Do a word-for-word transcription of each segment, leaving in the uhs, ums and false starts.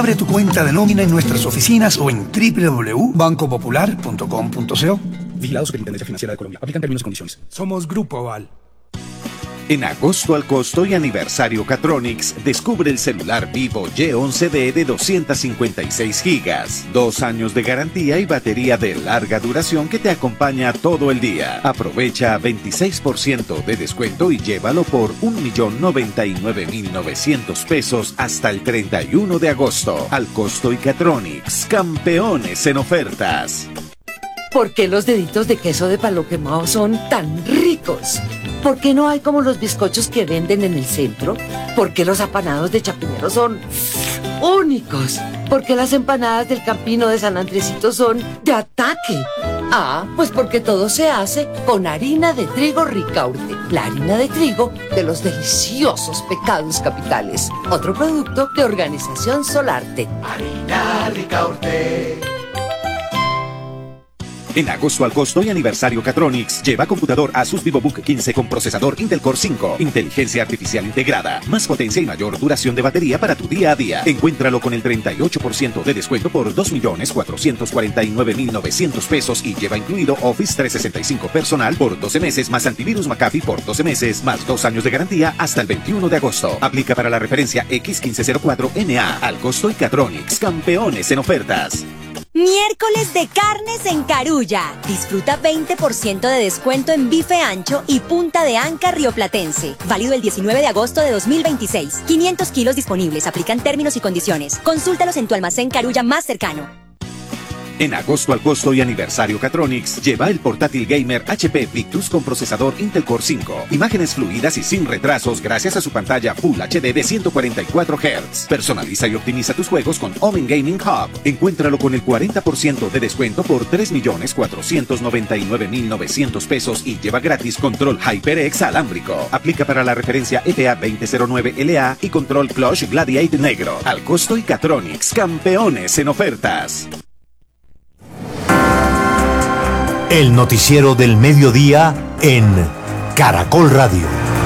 Abre tu cuenta de nómina en nuestras oficinas o en doble u doble u doble u punto banco popular punto com punto co. Vigilado Superintendencia Financiera de Colombia. Aplican términos y condiciones. Somos Grupo Aval. En agosto al costo y aniversario Catronics, descubre el celular Vivo Y once D de doscientos cincuenta y seis gigas, dos años de garantía y batería de larga duración que te acompaña todo el día. Aprovecha veintiséis por ciento de descuento y llévalo por un millón noventa y nueve mil novecientos pesos hasta el treinta y uno de agosto. Al costo y Catronics, campeones en ofertas. ¿Por qué los deditos de queso de palo quemado son tan ricos? ¿Por qué no hay como los bizcochos que venden en el centro? ¿Por qué los apanados de Chapinero son únicos? ¿Por qué las empanadas del Campino de San Andresito son de ataque? Ah, pues porque todo se hace con harina de trigo Ricaurte, la harina de trigo de los deliciosos pecados capitales. Otro producto de Organización Solarte. Harina Ricaurte. En agosto al costo y aniversario Catronics, lleva computador Asus VivoBook quince con procesador Intel Core cinco, inteligencia artificial integrada, más potencia y mayor duración de batería para tu día a día. Encuéntralo con el treinta y ocho por ciento de descuento por dos millones cuatrocientos cuarenta y nueve mil novecientos pesos y lleva incluido Office trescientos sesenta y cinco personal por doce meses más antivirus McAfee por doce meses más dos años de garantía hasta el veintiuno de agosto. Aplica para la referencia X quince cero cuatro N A. Al costo y Catronics, campeones en ofertas. Miércoles de carnes en Carulla. Disfruta veinte por ciento de descuento en bife ancho y punta de anca rioplatense. Válido el diecinueve de agosto de dos mil veintiséis. quinientos kilos disponibles. Aplican términos y condiciones. Consúltalos en tu almacén Carulla más cercano. En agosto al costo y aniversario Catronics, lleva el portátil gamer H P Victus con procesador Intel Core cinco. Imágenes fluidas y sin retrasos gracias a su pantalla Full H D de ciento cuarenta y cuatro hertz. Personaliza y optimiza tus juegos con Omen Gaming Hub. Encuéntralo con el cuarenta por ciento de descuento por tres millones cuatrocientos noventa y nueve mil novecientos pesos y lleva gratis control HyperX alámbrico. Aplica para la referencia F A veinte cero nueve L A y control Clutch Gladiate negro. Al costo y Catronics, campeones en ofertas. El noticiero del mediodía en Caracol Radio.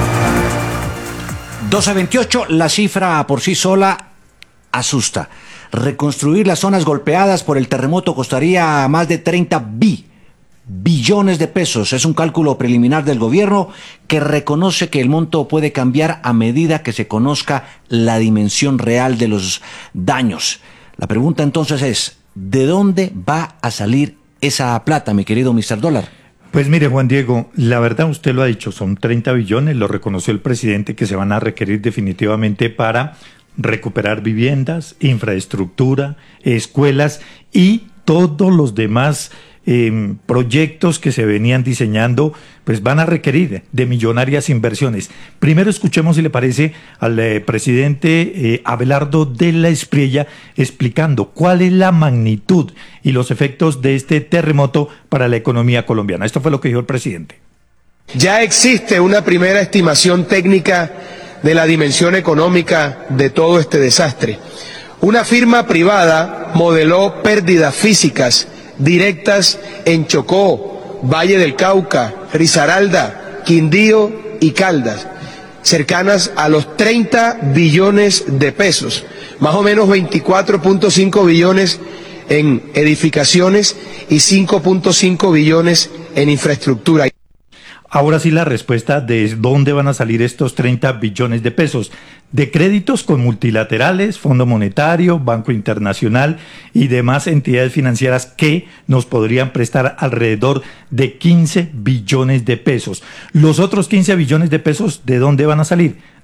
doce veintiocho, la cifra por sí sola asusta. Reconstruir las zonas golpeadas por el terremoto costaría más de treinta billones de pesos. Es un cálculo preliminar del gobierno que reconoce que el monto puede cambiar a medida que se conozca la dimensión real de los daños. La pregunta entonces es, ¿de dónde va a salir esa plata, mi querido mister Dólar? Pues mire, Juan Diego, la verdad usted lo ha dicho, son treinta billones, lo reconoció el presidente, que se van a requerir definitivamente para recuperar viviendas, infraestructura, escuelas y todos los demás eh, proyectos que se venían diseñando, pues van a requerir de millonarias inversiones. Primero escuchemos, si le parece, al eh, presidente eh, Abelardo de la Espriella explicando cuál es la magnitud y los efectos de este terremoto para la economía colombiana. Esto fue lo que dijo el presidente. Ya existe una primera estimación técnica de la dimensión económica de todo este desastre. Una firma privada modeló pérdidas físicas directas en Chocó, Valle del Cauca, Risaralda, Quindío y Caldas, cercanas a los treinta billones de pesos, más o menos veinticuatro punto cinco billones en edificaciones y cinco punto cinco billones en infraestructura. Ahora sí la respuesta de dónde van a salir estos treinta billones de pesos. De créditos con multilaterales, Fondo Monetario, Banco Internacional y demás entidades financieras que nos podrían prestar alrededor de quince billones de pesos. Los otros quince billones de pesos, ¿de dónde van a salir?